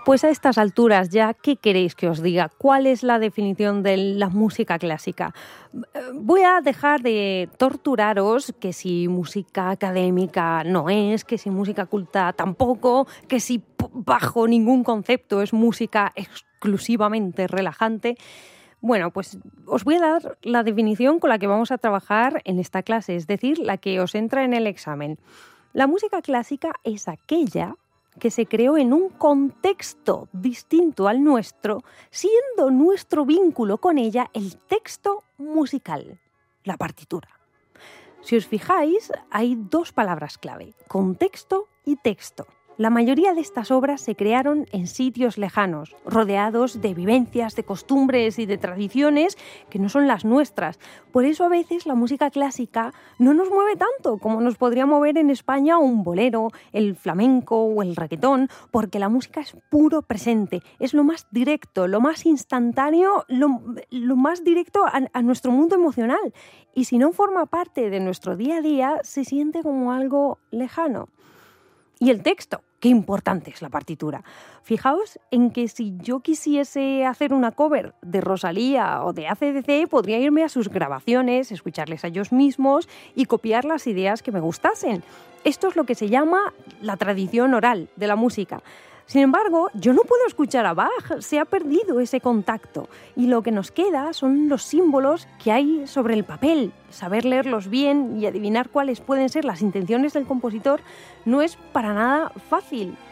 Pues a estas alturas ya, ¿qué queréis que os diga? ¿Cuál es la definición de la música clásica? Voy a dejar de torturaros que si música académica no es, que si música culta tampoco, que si bajo ningún concepto es música exclusivamente relajante. Bueno, pues os voy a dar la definición con la que vamos a trabajar en esta clase, es decir, la que os entra en el examen. La música clásica es aquella que se creó en un contexto distinto al nuestro, siendo nuestro vínculo con ella el texto musical, la partitura. Si os fijáis, hay dos palabras clave, contexto y texto. La mayoría de estas obras se crearon en sitios lejanos, rodeados de vivencias, de costumbres y de tradiciones que no son las nuestras. Por eso a veces la música clásica no nos mueve tanto como nos podría mover en España un bolero, el flamenco o el reggaetón, porque la música es puro presente, es lo más directo, lo más instantáneo, lo más directo a nuestro mundo emocional. Y si no forma parte de nuestro día a día, se siente como algo lejano. Y el texto, qué importante es la partitura. Fijaos en que si yo quisiese hacer una cover de Rosalía o de AC/DC, podría irme a sus grabaciones, escucharles a ellos mismos y copiar las ideas que me gustasen. Esto es lo que se llama la tradición oral de la música. Sin embargo, yo no puedo escuchar a Bach, se ha perdido ese contacto y lo que nos queda son los símbolos que hay sobre el papel. Saber leerlos bien y adivinar cuáles pueden ser las intenciones del compositor no es para nada fácil.